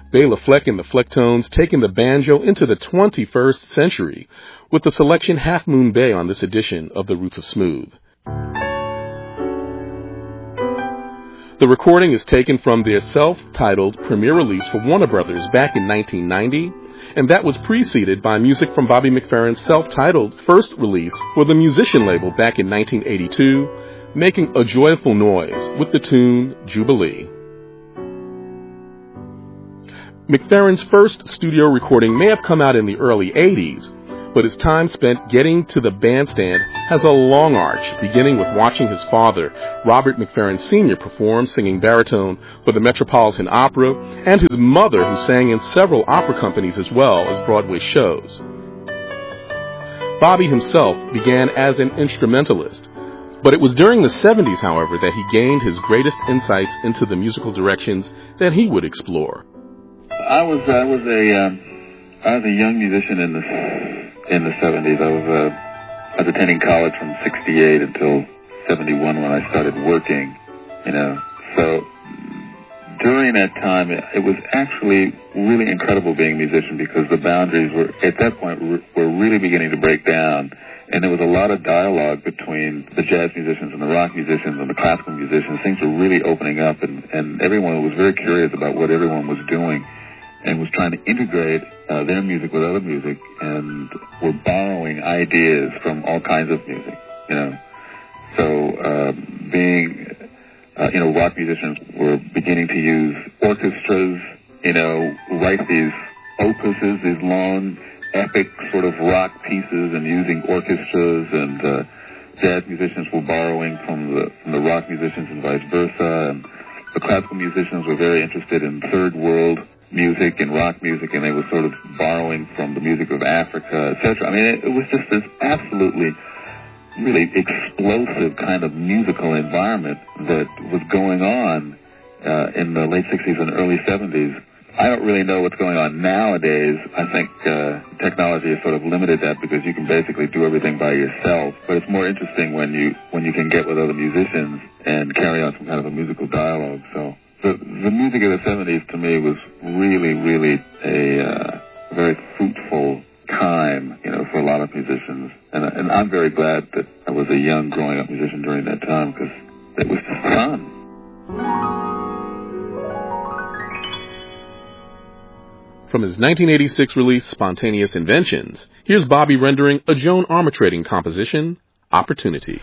Bela Fleck and the Flecktones taking the banjo into the 21st century with the selection Half Moon Bay on this edition of The Roots of Smooth. The recording is taken from their self-titled premiere release for Warner Brothers back in 1990, and that was preceded by music from Bobby McFerrin's self-titled first release for the Musician label back in 1982, Making a Joyful Noise with the tune Jubilee. McFerrin's first studio recording may have come out in the early 80s, but his time spent getting to the bandstand has a long arch, beginning with watching his father, Robert McFerrin Sr., perform singing baritone for the Metropolitan Opera, and his mother, who sang in several opera companies as well as Broadway shows. Bobby himself began as an instrumentalist, but it was during the 70s, however, that he gained his greatest insights into the musical directions that he would explore. I was a young musician in the 70s. I was attending college from 68 until 71 when I started working, So during that time, it was actually really incredible being a musician because the boundaries were, at that point, were really beginning to break down. And there was a lot of dialogue between the jazz musicians and the rock musicians and the classical musicians. Things were really opening up, and everyone was very curious about what everyone was doing and was trying to integrate their music with other music, and were borrowing ideas from all kinds of music, So rock musicians were beginning to use orchestras, write these opuses, these long, epic sort of rock pieces and using orchestras, and jazz musicians were borrowing from the rock musicians and vice versa, and the classical musicians were very interested in third world music and rock music, and they were sort of borrowing from the music of Africa, etc. I mean, it was just this absolutely, really explosive kind of musical environment that was going on in the late 60s and early 70s. I don't really know what's going on nowadays. I think technology has sort of limited that because you can basically do everything by yourself. But it's more interesting when you can get with other musicians and carry on some kind of a musical dialogue. So the music of the 70s to me was really, really a very fruitful time, for a lot of musicians. And I'm very glad that I was a young growing up musician during that time because it was just fun. From his 1986 release, Spontaneous Inventions, here's Bobby rendering a Joan Armatrading composition, Opportunity.